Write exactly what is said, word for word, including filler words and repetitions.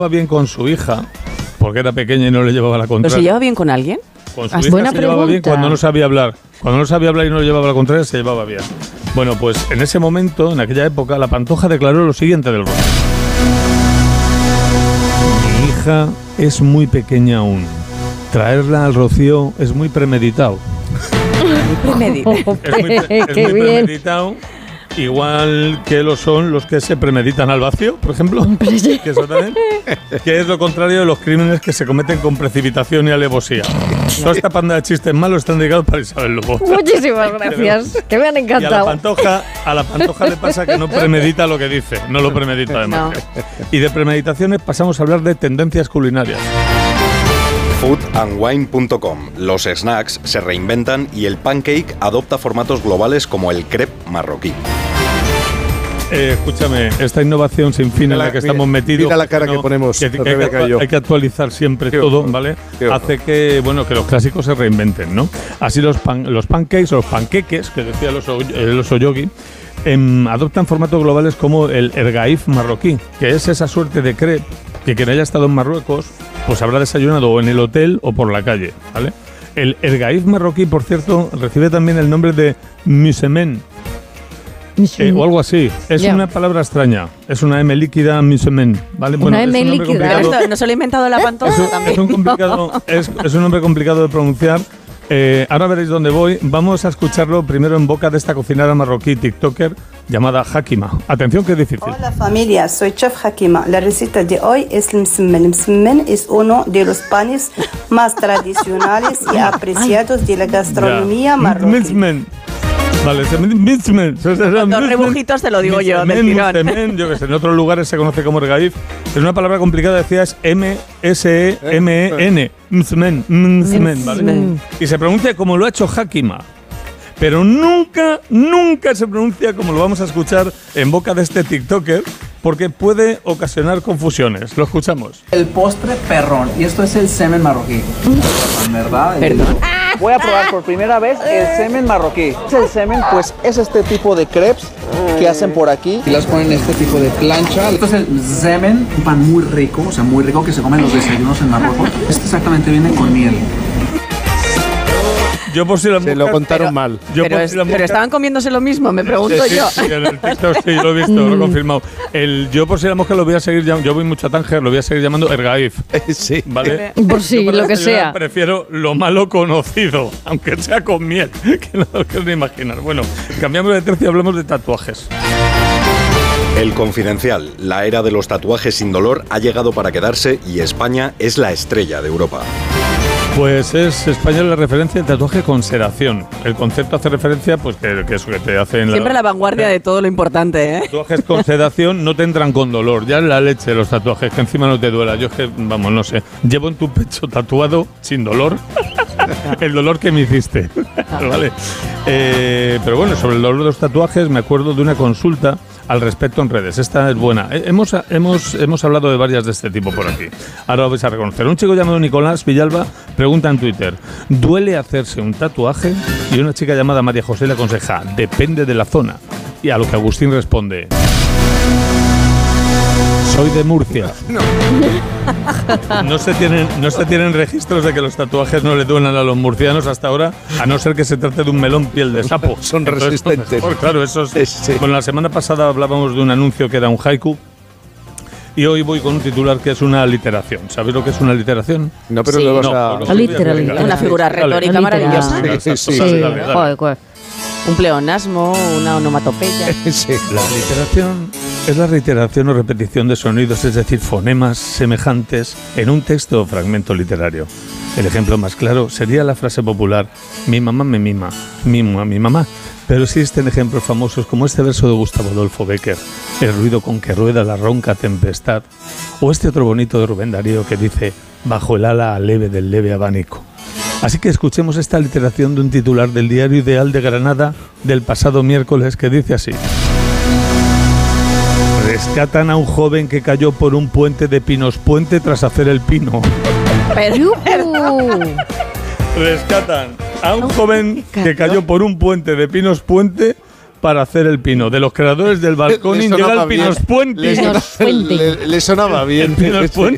bien con su hija, porque era pequeña y no le llevaba la contraria. ¿Pero se lleva bien con alguien? Con su hija se pregunta. llevaba bien cuando no sabía hablar. Cuando no sabía hablar y no le llevaba la contraria, se llevaba bien. Bueno, pues en ese momento, en aquella época, la Pantoja declaró lo siguiente del Rocío. Mi hija es muy pequeña aún. Traerla al Rocío es muy premeditado. Muy premeditado. Es muy, pre- es muy premeditado. Igual que lo son los que se premeditan al vacío, por ejemplo, que, eso también, que es lo contrario de los crímenes que se cometen con precipitación y alevosía. Toda esta panda de chistes malos están dedicados para Isabel Lobo. Muchísimas gracias, que me han encantado. Y a la Pantoja, a la Pantoja le pasa que no premedita lo que dice, no lo premedita además. No. Y de premeditaciones pasamos a hablar de tendencias culinarias. food and wine punto com. Los snacks se reinventan y el pancake adopta formatos globales como el crepe marroquí. Eh, escúchame, esta innovación sin fin mira en la que mira, estamos metidos. Mira la cara no, que ponemos. Que, que, hay, que hay que actualizar siempre Qué todo, ojo. ¿vale? Qué Hace ojo. que bueno que los clásicos se reinventen, ¿no? Así los, pan, los pancakes o los panqueques, que decía el oso, el oso yogi, eh, adoptan formatos globales como el ergaif marroquí, que es esa suerte de crepe que quien haya estado en Marruecos pues habrá desayunado o en el hotel o por la calle, ¿vale? El ergaif marroquí, por cierto, recibe también el nombre de musemen. Eh, o algo así. Es yeah. una palabra extraña. Es una M líquida, musemen, ¿vale? Bueno, una M líquida. ¿No se lo ha inventado la Pantoja? Es un, es un complicado, es, es un nombre complicado de pronunciar. Eh, ahora veréis dónde voy. Vamos a escucharlo primero en boca de esta cocinera marroquí tiktoker llamada Hakima. Atención, que es difícil. Hola familia, soy Chef Hakima. La receta de hoy es el msemen. El msemen es uno de los panes más tradicionales y apreciados de la gastronomía marroquí. Vale, los rebujitos te lo digo yo, del tirón. Temen, yo que sé, en otros lugares se conoce como ergaif. Es una palabra complicada, decía, es M S E M E N. Msmen, msmen, ¿vale? Y se pronuncia como lo ha hecho Hakima. Pero nunca, nunca se pronuncia como lo vamos a escuchar en boca de este tiktoker, porque puede ocasionar confusiones. Lo escuchamos. El postre perrón, y esto es el semen marroquí. ¿Verdad? Perdón. Voy a probar por primera vez el semen marroquí. El semen, pues, es este tipo de crepes que hacen por aquí. Y las ponen en este tipo de plancha. Esto es el semen, un pan muy rico, o sea, muy rico que se come en los desayunos en Marruecos. Esto exactamente viene con miel. Yo por si la Se lo contaron pero, mal. Yo pero, por es, si la pero estaban comiéndose lo mismo, me pregunto sí, yo. Sí, sí, en el TikTok sí, lo he visto, lo he confirmado. El, yo por si la mosca lo voy a seguir llamando, yo voy mucho a Tánger, lo voy a seguir llamando ergaif. Sí. ¿Vale? Por si, lo que sea. Prefiero lo malo conocido, aunque sea con miel, que no lo quiero imaginar. Bueno, cambiamos de tercio y hablamos de tatuajes. El Confidencial, la era de los tatuajes sin dolor ha llegado para quedarse y España es la estrella de Europa. Pues es España la referencia en tatuaje con sedación. El concepto hace referencia, pues que, que eso que te hacen... Siempre la, la vanguardia de todo lo importante, ¿eh? Tatuajes con sedación no te entran con dolor. Ya es la leche los tatuajes, que encima no te duela. Yo es que, vamos, no sé. Llevo en tu pecho tatuado, sin dolor, el dolor que me hiciste. ¿Vale? Eh, pero bueno, sobre el dolor de los tatuajes me acuerdo de una consulta al respecto en redes. Esta es buena. Eh, hemos, hemos, hemos hablado de varias de este tipo por aquí. Ahora lo vais a reconocer. Un chico llamado Nicolás Villalba pregunta en Twitter: ¿duele hacerse un tatuaje? Y una chica llamada María José le aconseja: depende de la zona. Y a lo que Agustín responde: soy de Murcia. No. No se tienen, no se tienen registros de que los tatuajes no le duelan a los murcianos hasta ahora, a no ser que se trate de un melón piel de sapo. Son resistentes. Mejor, claro, eso es, sí. Bueno, la semana pasada hablábamos de un anuncio que era un haiku. Y hoy voy con un titular que es una aliteración. ¿Sabéis lo que es una aliteración? No, pero sí. lo vas no, a... Aliteración. Una figura retórica dale. maravillosa. Sí, sí, sí. sí. Dale, dale. Joder, joder. Un pleonasmo, una onomatopeya. Sí. La aliteración es la reiteración o repetición de sonidos, es decir, fonemas semejantes en un texto o fragmento literario. El ejemplo más claro sería la frase popular: mi mamá me mima, mimo a mi mamá. Pero existen ejemplos famosos como este verso de Gustavo Adolfo Bécquer: el ruido con que rueda la ronca tempestad, o este otro bonito de Rubén Darío que dice: bajo el ala leve del leve abanico. Así que escuchemos esta literación de un titular del Diario Ideal de Granada del pasado miércoles que dice así: rescatan a un joven que cayó por un puente de Pinos Puente tras hacer el pino. Perú. Rescatan a un joven que cayó por un puente de Pinos Puente para hacer el pino. De los creadores del balcón integral Pinos Puente. Le, le, le sonaba bien. Pinos Puente.